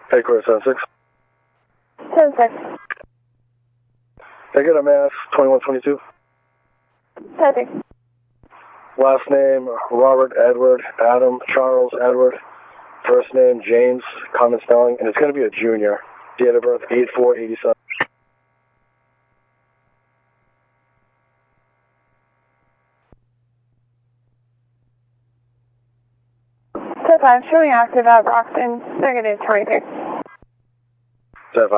Headquarters 76. 76. Can I get a mass 2122? 70. Last name, Robert Edward, Adam, Charles Edward. First name, James, common spelling, and it's going to be a junior. Date of birth, 8/4/87. So 5, showing active at Broxton, negative 23.